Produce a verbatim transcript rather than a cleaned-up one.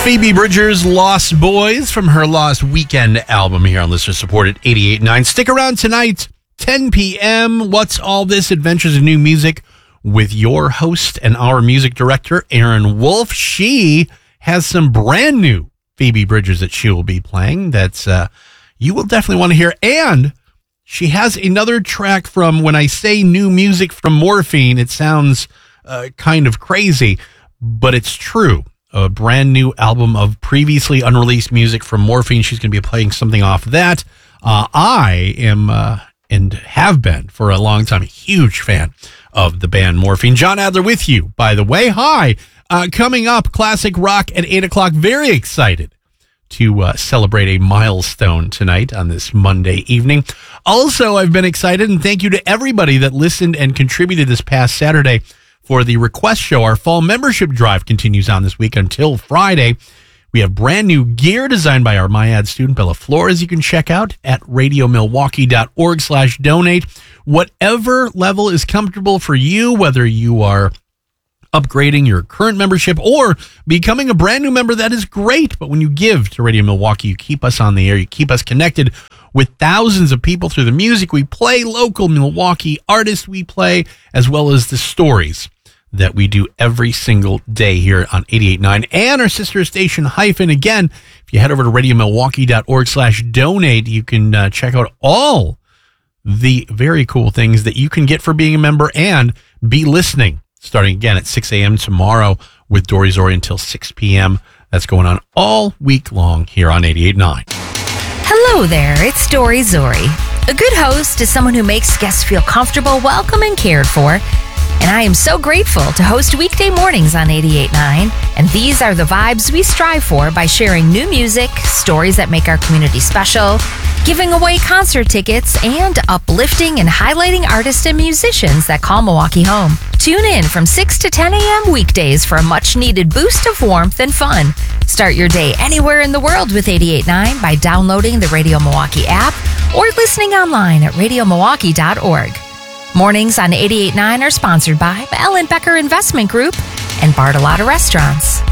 Phoebe Bridgers' Lost Boys from her Lost Weekend album here on Listener Supported eighty-eight point nine. Stick around tonight, ten p.m. What's All This? Adventures in New Music with your host and our music director, Aaron Wolf. She has some brand new Phoebe Bridgers that she will be playing that's uh, you will definitely want to hear. And she has another track from, when I say new music from Morphine, it sounds uh, kind of crazy, but it's true. A brand new album of previously unreleased music from Morphine. She's going to be playing something off of that. Uh, I am, uh, and have been for a long time, a huge fan of the band Morphine. John Adler with you, by the way. Hi. Uh, coming up, classic rock at eight o'clock. Very excited to uh, celebrate a milestone tonight on this Monday evening. Also, I've been excited, and thank you to everybody that listened and contributed this past Saturday for the request show. Our fall membership drive continues on this week until Friday. We have brand new gear designed by our MyAd student, Bella Flores. You can check out at radiomilwaukee.org slash donate. Whatever level is comfortable for you, whether you are upgrading your current membership or becoming a brand new member, that is great. But when you give to Radio Milwaukee, you keep us on the air. You keep us connected with thousands of people through the music we play, local Milwaukee artists we play, as well as the stories that we do every single day here on eighty-eight point nine and our sister station Hyphen. Again, if you head over to radiomilwaukee.org slash donate, you can uh, check out all the very cool things that you can get for being a member and be listening starting again at six a.m. tomorrow with Dory Zori until six p.m. That's going on all week long here on eighty-eight point nine. Hello there, it's Dory Zori. A good host is someone who makes guests feel comfortable, welcome, and cared for. And I am so grateful to host weekday mornings on eighty-eight point nine. And these are the vibes we strive for by sharing new music, stories that make our community special, giving away concert tickets, and uplifting and highlighting artists and musicians that call Milwaukee home. Tune in from six to ten a.m. weekdays for a much-needed boost of warmth and fun. Start your day anywhere in the world with eighty-eight point nine by downloading the Radio Milwaukee app or listening online at radio milwaukee dot org. Mornings on eighty-eight point nine are sponsored by Ellen Becker Investment Group and Bartolotta Restaurants.